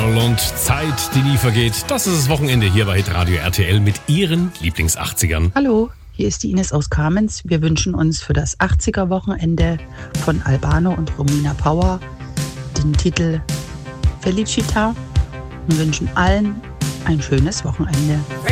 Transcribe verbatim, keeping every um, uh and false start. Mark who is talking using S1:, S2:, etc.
S1: Girl und Zeit, die nie vergeht. Das ist das Wochenende hier bei Radio R T L mit Ihren Lieblings-achtzigern.
S2: Hallo, hier ist die Ines aus Kamenz. Wir wünschen uns für das achtziger-Wochenende von Albano und Romina Power den Titel Felicita und wünschen allen ein schönes Wochenende.